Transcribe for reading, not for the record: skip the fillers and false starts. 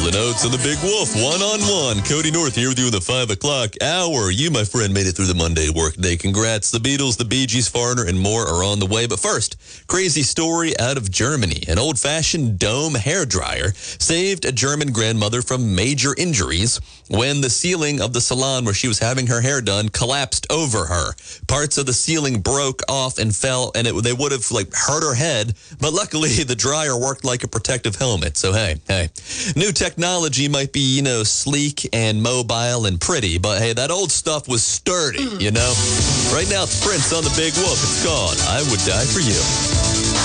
and Oates and the Big Wolf, one-on-one. Cody North here with you in the 5 o'clock hour. You, my friend, made it through the Monday workday. Congrats. The Beatles, the Bee Gees, Foreigner, and more are on the way. But first, crazy story out of Germany. An old-fashioned dome hairdryer saved a German grandmother from major injuries when the ceiling of the salon where she was having her hair done collapsed over her. Parts of the ceiling broke off and fell, and they would have hurt her head, but luckily the dryer worked like a protective helmet. So hey, new technology might be, sleek and mobile and pretty, but hey, that old stuff was sturdy, Right now it's Prince on the Big Wolf. It's called I Would Die For You.